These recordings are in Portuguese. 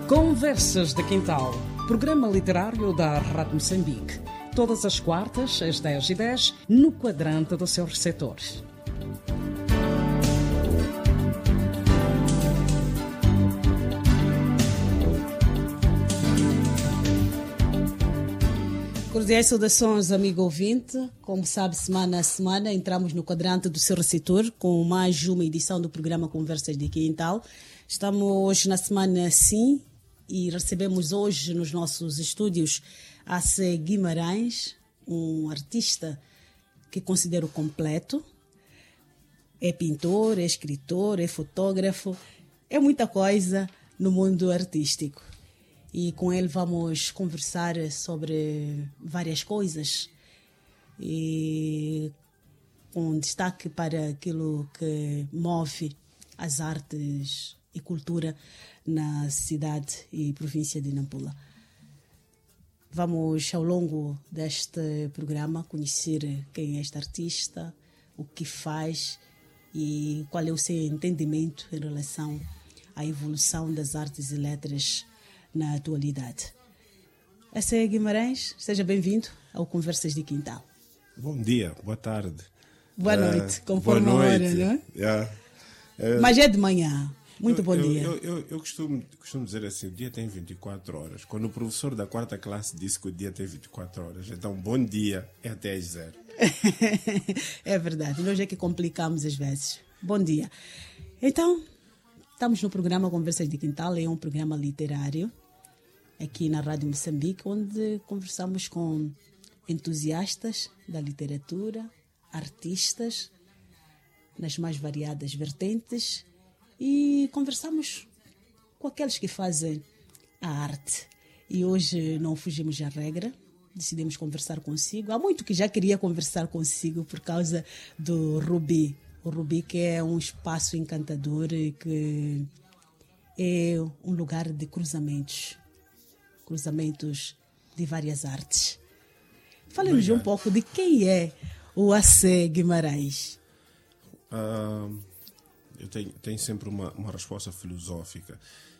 Conversas de Quintal, programa literário da Rádio Moçambique. Todas as quartas, às 10h10, no quadrante do seu receptor. Cordiais saudações, amigo ouvinte. Como sabe, semana a semana entramos no quadrante do seu receptor com mais uma edição do programa Conversas de Quintal. Estamos hoje na semana sim e recebemos hoje nos nossos estúdios A.C. Guimarães, um artista que considero completo. É pintor, é escritor, é fotógrafo, é muita coisa no mundo artístico. E com ele vamos conversar sobre várias coisas, e com destaque para aquilo que move as artes e cultura na cidade e província de Nampula. Vamos, ao longo deste programa, conhecer quem é este artista, o que faz e qual é o seu entendimento em relação à evolução das artes e letras na atualidade. A.C. Guimarães, seja bem-vindo ao Conversas de Quintal. Bom dia, boa tarde. Boa noite, conforme boa a noite. hora, não é? Yeah. Mas é de manhã. Muito bom dia. Eu costumo dizer assim, o dia tem 24 horas. Quando o professor da 4ª classe disse que o dia tem 24 horas, então bom dia é até às 0. É verdade, nós é que complicamos às vezes. Bom dia. Então, estamos no programa Conversas de Quintal, é um programa literário aqui na Rádio Moçambique, onde conversamos com entusiastas da literatura, artistas, nas mais variadas vertentes, e conversamos com aqueles que fazem a arte. E hoje não fugimos à regra, decidimos conversar consigo. Há muito que já queria conversar consigo por causa do Rubi. O Rubi, que é um espaço encantador e que é um lugar de cruzamentos de várias artes. Fale-nos um pouco de quem é o A.C. Guimarães. Eu tenho sempre uma resposta filosófica.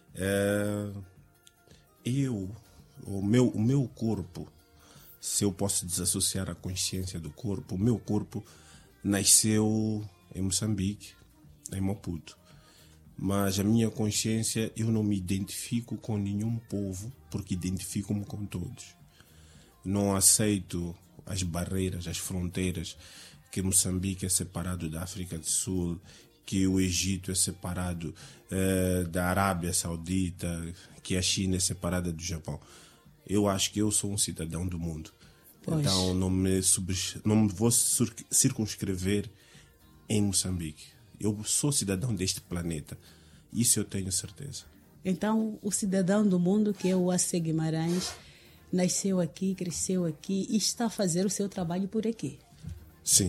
O meu corpo, se eu posso desassociar a consciência do corpo, o meu corpo nasceu em Moçambique, em Maputo. Mas a minha consciência, eu não me identifico com nenhum povo, porque identifico-me com todos. Não aceito as barreiras, as fronteiras, que Moçambique é separado da África do Sul, que o Egito é separado da Arábia Saudita, que a China é separada do Japão. Eu acho que eu sou um cidadão do mundo. Pois. Então não me vou circunscrever em Moçambique. Eu sou cidadão deste planeta. Isso eu tenho certeza. Então, o cidadão do mundo, que é o A.C. Guimarães, nasceu aqui, cresceu aqui e está a fazer o seu trabalho por aqui. Sim.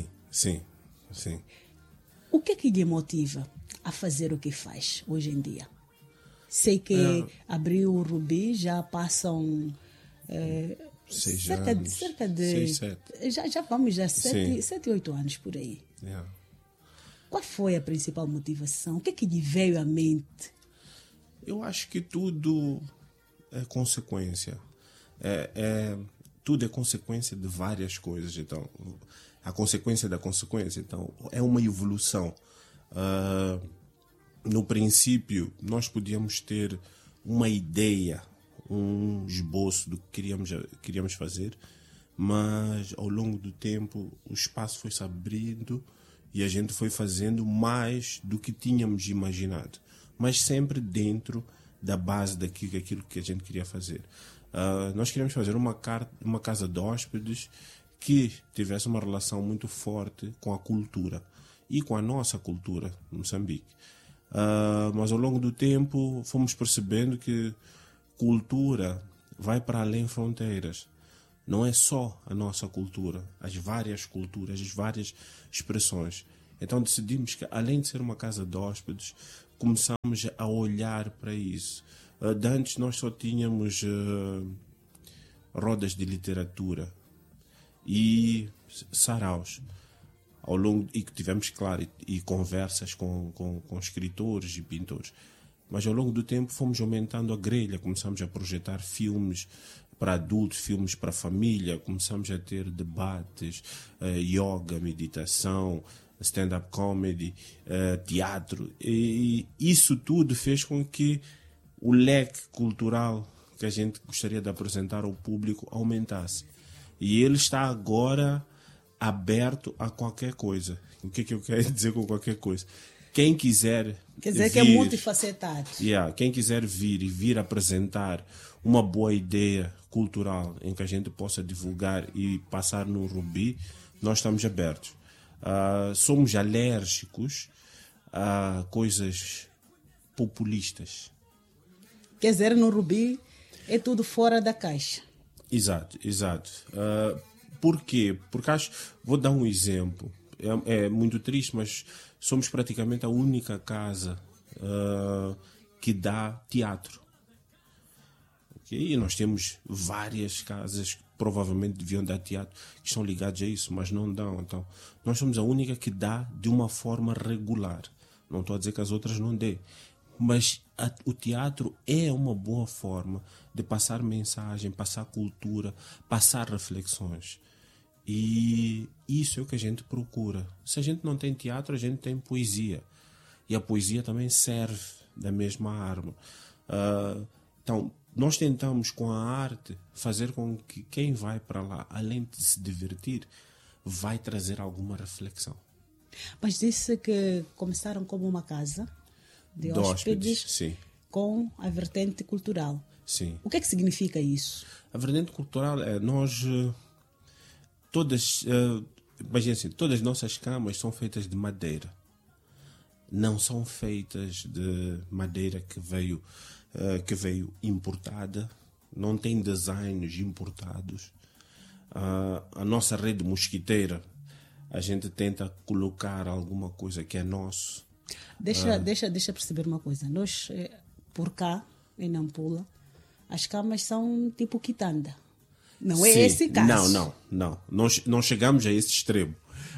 O que é que lhe motiva a fazer o que faz hoje em dia? Sei que abriu o Rubi, já passam cerca de 6, 7. Já vamos 7, 8 anos por aí. Yeah. Qual foi a principal motivação? O que é que lhe veio à mente? Eu acho que tudo é consequência. Tudo é consequência de várias coisas. Então, a consequência da consequência. Então, é uma evolução. No princípio, nós podíamos ter uma ideia, um esboço do que queríamos fazer, mas ao longo do tempo o espaço foi se abrindo e a gente foi fazendo mais do que tínhamos imaginado, mas sempre dentro da base daquilo que a gente queria fazer. Nós queríamos fazer uma casa de hóspedes que tivesse uma relação muito forte com a cultura e com a nossa cultura no Moçambique. Mas ao longo do tempo fomos percebendo que cultura vai para além fronteiras. Não é só a nossa cultura, as várias culturas, as várias expressões. Então decidimos que, além de ser uma casa de hóspedes, começamos a olhar para isso. Antes nós só tínhamos rodas de literatura e saraus. E que tivemos, claro, e conversas com escritores e pintores. Mas ao longo do tempo fomos aumentando a grelha, começamos a projetar filmes para adultos, filmes para família, começamos a ter debates, yoga, meditação, stand-up comedy, teatro. E isso tudo fez com que o leque cultural que a gente gostaria de apresentar ao público aumentasse. E ele está agora aberto a qualquer coisa. O que eu quero dizer com qualquer coisa? Quem quiser Quer dizer vir, que é multifacetado. Quem quiser vir apresentar uma boa ideia cultural em que a gente possa divulgar e passar no Rubi, nós estamos abertos. Somos alérgicos a coisas populistas. Quer dizer, no Rubi é tudo fora da caixa. Exato. Por quê? Porque vou dar um exemplo. É muito triste, mas somos praticamente a única casa que dá teatro. Okay? E nós temos várias casas que provavelmente deviam dar teatro, que estão ligadas a isso, mas não dão. Então, nós somos a única que dá de uma forma regular. Não estou a dizer que as outras não dê. Mas o teatro é uma boa forma de passar mensagem, passar cultura, passar reflexões. E isso é o que a gente procura. Se a gente não tem teatro, a gente tem poesia. E a poesia também serve da mesma arma. Então, nós tentamos com a arte fazer com que quem vai para lá, além de se divertir, vai trazer alguma reflexão. Mas disse que começaram como uma casa de hóspedes, sim. Com a vertente cultural. Sim. O que é que significa isso? A vertente cultural é nós... Imagina assim, todas as nossas camas são feitas de madeira. Não são feitas de madeira que veio importada. Não tem designs importados. A nossa rede mosquiteira, a gente tenta colocar alguma coisa que é nosso. Deixa perceber uma coisa. Nós, por cá, em Nampula, as camas são tipo quitanda. Não é esse caso. Não. Nós não chegamos a esse extremo.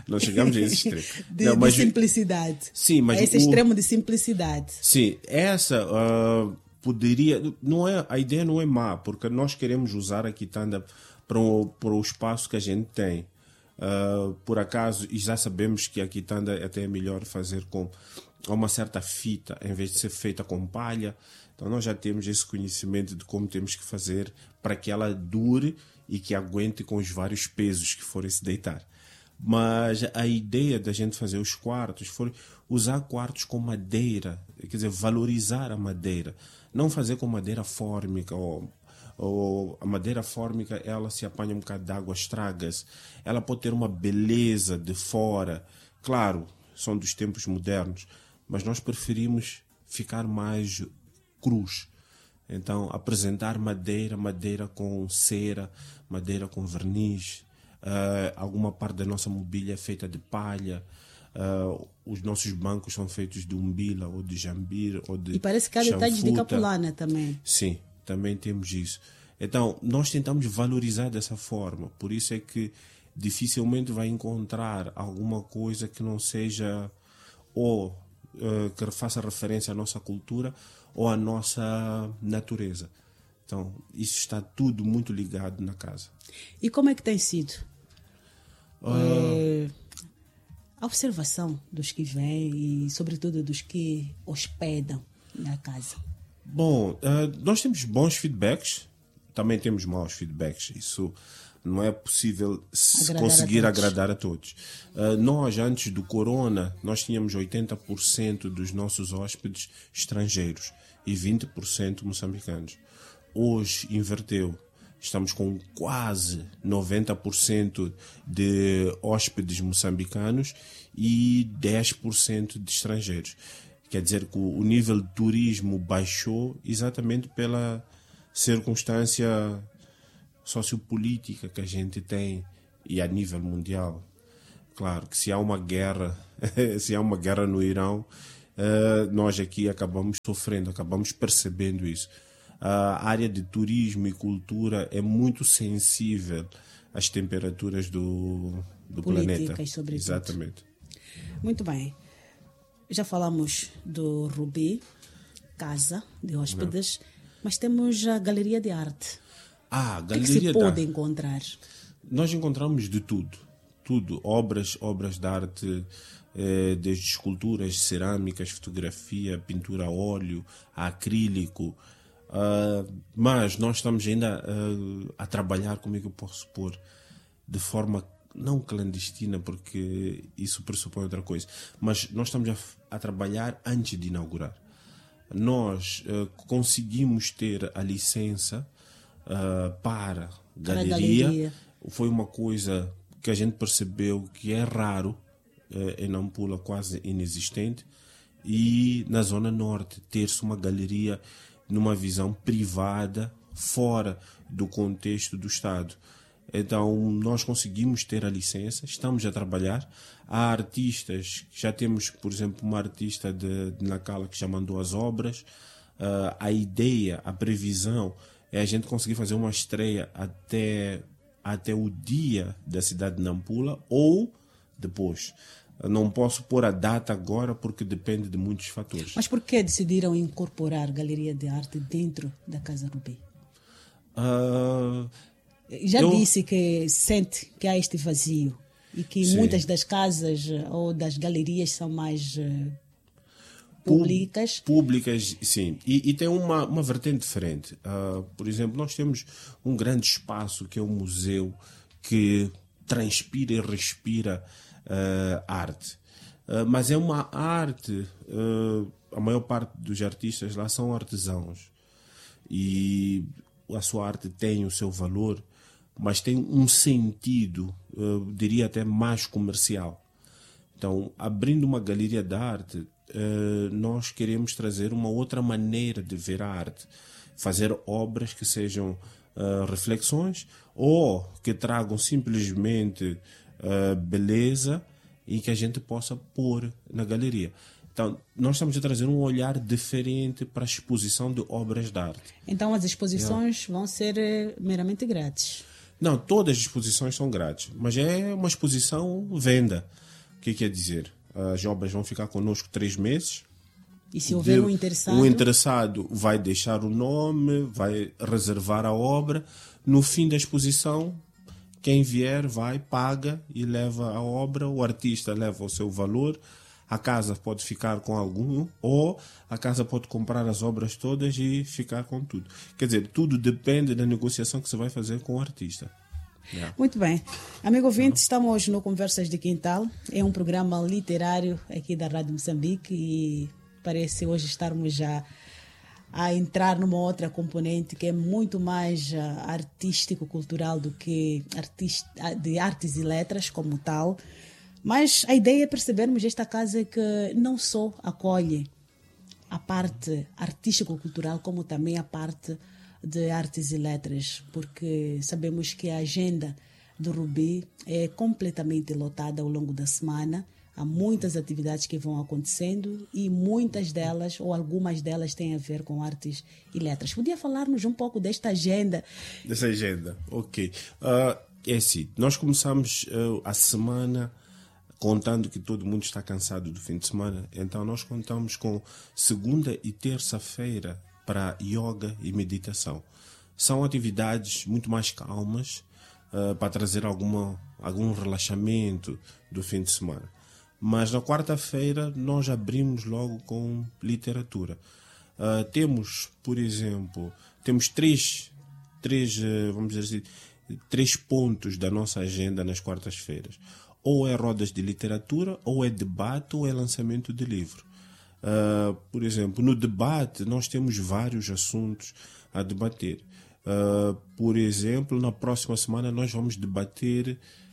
De simplicidade. Sim, mas esse extremo de simplicidade. Sim, essa poderia... a ideia não é má, porque nós queremos usar a quitanda para o espaço que a gente tem. Por acaso, e já sabemos que a quitanda até é melhor fazer com uma certa fita, em vez de ser feita com palha. Então nós já temos esse conhecimento de como temos que fazer para que ela dure e que aguente com os vários pesos que forem se deitar. Mas a ideia da gente fazer os quartos foi usar quartos com madeira, quer dizer, valorizar a madeira. Não fazer com madeira fórmica, ou a madeira fórmica, ela se apanha um bocado de água, estraga-se. Ela pode ter uma beleza de fora. Claro, são dos tempos modernos, mas nós preferimos ficar mais cruz. Então, apresentar madeira com cera, madeira com verniz. Alguma parte da nossa mobília é feita de palha. Os nossos bancos são feitos de umbila ou de jambir ou de E parece que há detalhes de capulana também. Sim, também temos isso. Então, nós tentamos valorizar dessa forma. Por isso é que dificilmente vai encontrar alguma coisa que não seja ou que faça referência à nossa cultura ou à nossa natureza. Então, isso está tudo muito ligado na casa. E como é que tem sido? A observação dos que vêm e, sobretudo, dos que hospedam na casa. Bom, nós temos bons feedbacks, também temos maus feedbacks. Isso não é possível conseguir agradar a todos. Nós, antes do corona, nós tínhamos 80% dos nossos hóspedes estrangeiros e 20% moçambicanos. Hoje inverteu. Estamos com quase 90% de hóspedes moçambicanos e 10% de estrangeiros. Quer dizer que o nível de turismo baixou exatamente pela circunstância sociopolítica que a gente tem e a nível mundial. Claro que se há uma guerra, no Irão, nós aqui acabamos sofrendo, acabamos percebendo isso. A área de turismo e cultura é muito sensível às temperaturas do planeta. Sobretudo. Exatamente. Muito bem. Já falamos do Rubi. casa de hóspedes, mas temos a galeria de arte. A O galeria que se de pode arte. encontrar? Nós encontramos de tudo, obras de arte, desde esculturas, cerâmicas, fotografia, pintura a óleo, a acrílico, mas nós estamos ainda a trabalhar, como é que eu posso pôr, de forma não clandestina, porque isso pressupõe outra coisa, mas nós estamos a trabalhar antes de inaugurar. Nós conseguimos ter a licença para galeria. Foi uma coisa que a gente percebeu que é raro em Nampula, quase inexistente, e na Zona Norte ter-se uma galeria numa visão privada, fora do contexto do Estado. Então nós conseguimos ter a licença, estamos a trabalhar. Há artistas, já temos, por exemplo, uma artista de Nacala que já mandou as obras. A ideia, a previsão é a gente conseguir fazer uma estreia até o dia da cidade de Nampula ou depois. Não posso pôr a data agora porque depende de muitos fatores. Mas por que decidiram incorporar galeria de arte dentro da Casa Rubi? Já disse que sente que há este vazio e que Sim. muitas das casas ou das galerias são mais públicas. Públicas, sim. E tem uma vertente diferente. Por exemplo, nós temos um grande espaço que é o museu, que transpira e respira arte. Mas é uma arte, a maior parte dos artistas lá são artesãos. E a sua arte tem o seu valor, mas tem um sentido, diria até mais comercial. Então, abrindo uma galeria de arte, nós queremos trazer uma outra maneira de ver a arte. Fazer obras que sejam reflexões ou que tragam simplesmente beleza e que a gente possa pôr na galeria. Então, nós estamos a trazer um olhar diferente para a exposição de obras de arte. Então, as exposições vão ser meramente grátis? Não, todas as exposições são grátis, mas é uma exposição venda. O que quer dizer? As obras vão ficar connosco 3 meses. E se houver um interessado? O interessado vai deixar o nome, vai reservar a obra. No fim da exposição, quem vier vai, paga e leva a obra. O artista leva o seu valor. A casa pode ficar com algum, ou a casa pode comprar as obras todas e ficar com tudo. Quer dizer, tudo depende da negociação que você vai fazer com o artista. Muito bem. Amigo ouvinte, estamos hoje no Conversas de Quintal. É um programa literário aqui da Rádio Moçambique e parece hoje estarmos já a entrar numa outra componente que é muito mais artístico-cultural do que de artes e letras como tal. Mas a ideia é percebermos esta casa que não só acolhe a parte artístico-cultural, como também a parte de artes e letras, porque sabemos que a agenda do Rubi é completamente lotada ao longo da semana. Há muitas atividades que vão acontecendo e muitas delas, ou algumas delas, têm a ver com artes e letras. Podia falar-nos um pouco desta agenda? Dessa agenda, ok. É assim, nós começamos a semana contando que todo mundo está cansado do fim de semana, então nós contamos com segunda e terça-feira para yoga e meditação. São atividades muito mais calmas para trazer algum relaxamento do fim de semana. Mas na quarta-feira nós abrimos logo com literatura. Temos, por exemplo, três, vamos dizer assim, 3 pontos da nossa agenda nas quartas-feiras. Ou é rodas de literatura, ou é debate, ou é lançamento de livro. Por exemplo, no debate nós temos vários assuntos a debater. Por exemplo, na próxima semana nós vamos debater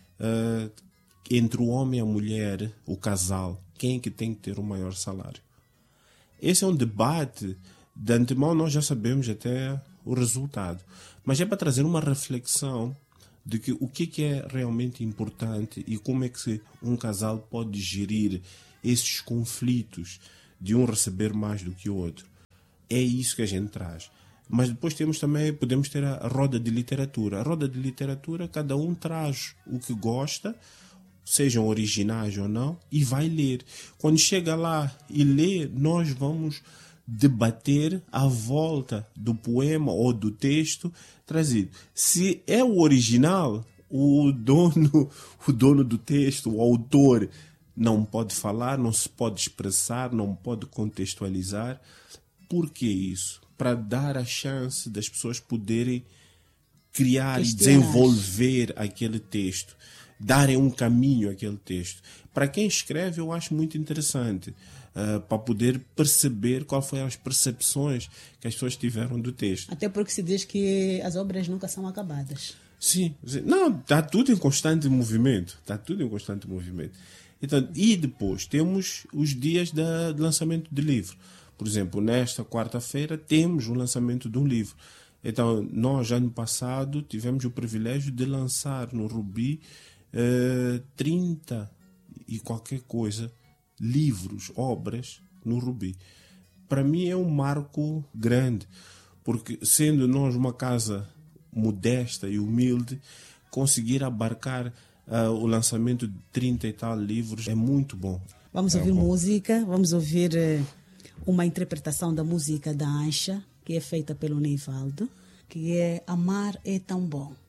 entre o homem e a mulher, o casal, quem é que tem que ter o maior salário. Esse é um debate, de antemão nós já sabemos até o resultado, mas é para trazer uma reflexão de que o que é realmente importante e como é que um casal pode gerir esses conflitos de um receber mais do que o outro. É isso que a gente traz. Mas depois podemos ter a roda de literatura. A roda de literatura, cada um traz o que gosta, sejam originais ou não, e vai ler. Quando chega lá e lê, nós vamos debater à volta do poema ou do texto trazido. Se é o original, o dono do texto, o autor, não pode falar, não se pode expressar, não pode contextualizar. Por que isso? Para dar a chance das pessoas poderem criar e desenvolver aquele texto, darem um caminho àquele texto. Para quem escreve, eu acho muito interessante, para poder perceber qual foi as percepções que as pessoas tiveram do texto. Até porque se diz que as obras nunca são acabadas. Sim. Não, está tudo em constante movimento. Então, e depois temos os dias de lançamento de livro. Por exemplo, nesta quarta-feira temos o lançamento de um livro. Então, nós, ano passado, tivemos o privilégio de lançar no Rubi 30 e qualquer coisa, livros, obras, no Rubi. Para mim é um marco grande, porque sendo nós uma casa modesta e humilde, conseguir abarcar o lançamento de 30 e tal livros é muito bom. Vamos ouvir música, vamos ouvir uma interpretação da música da Ancha, que é feita pelo Neivaldo, que é Amar é Tão Bom.